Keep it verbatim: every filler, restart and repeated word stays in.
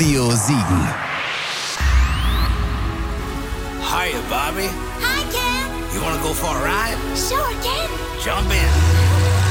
Radio Siegen. Hiya, Bobby. Hi, Ken. You wanna go for a ride? Sure, Ken. Jump in.